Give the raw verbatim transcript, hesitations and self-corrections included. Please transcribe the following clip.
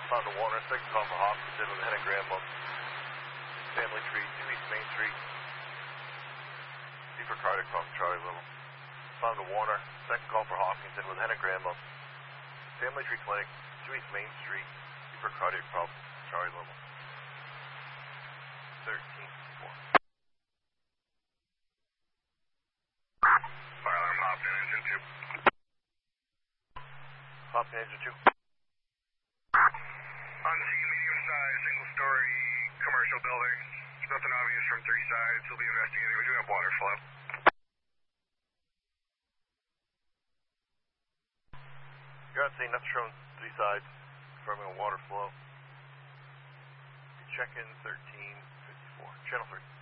Found a Warner, second call for Hopkinton with Henry Graham on Family Tree, two East Main Street. C for cardiac pump, Charlie Little. Found a Warner, second call for Hopkinton with Henry Graham on Family Tree Clinic, two East Main Street. C for cardiac pump, Charlie Little. thirteen four. Fire alarm, Hopkins, engine two. Hopkins, engine two. On scene, medium-sized, single-story commercial building. There's nothing obvious from three sides. We'll be investigating. We do have water flow. You're on scene, nothing showing three sides, confirming a water flow. Check in thirteen fifty-four, channel three.